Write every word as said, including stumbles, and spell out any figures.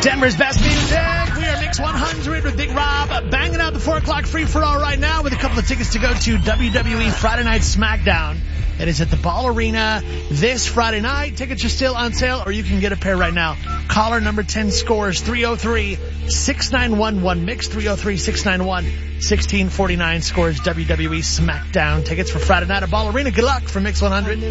Denver's best music. We are Mix one hundred with Big Rob banging out the four o'clock free for all right now with a couple of tickets to go to W W E Friday Night SmackDown. It is at the Ball Arena this Friday night. Tickets are still on sale, or you can get a pair right now. Caller number ten scores three oh three, six nine one one Mix, three oh three, six nine one, one six four nine scores W W E SmackDown. Tickets for Friday night at Ball Arena. Good luck for Mix one hundred.